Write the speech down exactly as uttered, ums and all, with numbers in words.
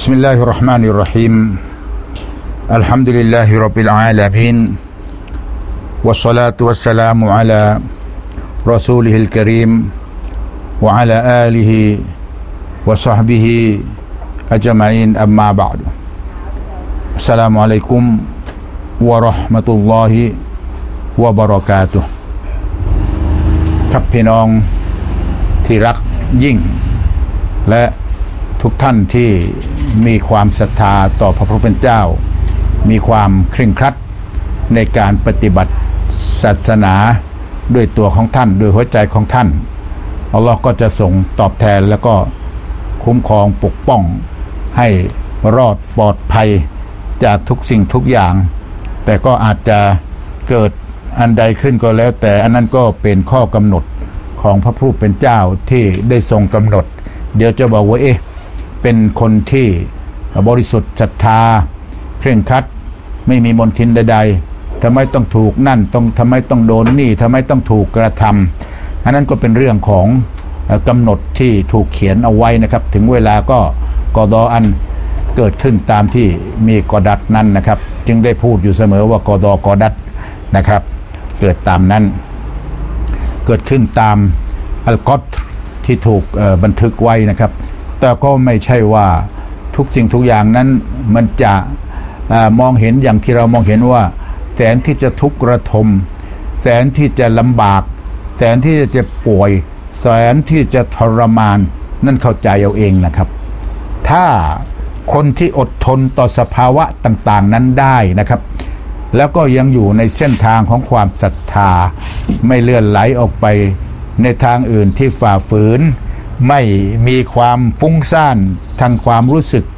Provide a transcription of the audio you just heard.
بسم الله الرحمن الرحيم الحمد لله رب العالمين والصلاة والسلام على رسوله الكريم وعلى آله وصحبه أجمعين أما بعد السلام عليكم ورحمة الله وبركاته ครับพี่น้องที่รักยิ่งและทุกท่านที่มีความศรัทธาต่อพระผู้เป็นเจ้ามีความเคร่งครัดในการปฏิบัติศาสนาด้วยตัวของท่านด้วยหัวใจของท่านอัลลอฮ์ก็จะส่งตอบแทนแล้วก็คุ้มครองปกป้องให้รอดปลอดภัยจากทุกสิ่งทุกอย่างแต่ก็อาจจะเกิดอันใดขึ้นก็แล้วแต่อันนั้นก็เป็นข้อกำหนดของพระผู้เป็นเจ้าที่ได้ทรงกำหนดเดี๋ยวจะบอกว่าเอ๊ะเป็นคนที่บริสุทธิ์ศรัทธาเคร่งครัดไม่มีมลทินใดๆทำไมต้องถูกนั่นต้องทำไมต้องโดนนี่ทำไมต้องถูกกระทำอันนั้นก็เป็นเรื่องของกำหนดที่ถูกเขียนเอาไว้นะครับถึงเวลาก็กอฎออันเกิดขึ้นตามที่มีกอดัตนั้นนะครับจึงได้พูดอยู่เสมอว่ากอฎอกอดัตนะครับเกิดตามนั้นเกิดขึ้นตามอัลกอตที่ถูกบันทึกไว้นะครับแต่ก็ไม่ใช่ว่าทุกสิ่งทุกอย่างนั้นมันจะอมองเห็นอย่างที่เรามองเห็นว่าแสนที่จะทุกข์ระทมแสนที่จะลำบากแสนที่จะเจ็บป่วยแสนที่จะทรมานนั่นเข้าใจเอาเองนะครับถ้าคนที่อดทนต่อสภาวะต่างๆนั้นได้นะครับแล้วก็ยังอยู่ในเส้นทางของความศรัทธาไม่เลื่อนไหลออกไปในทางอื่นที่ฝ่าฝืนไม่มีความฟุ้งซ่านทางความรู้สึก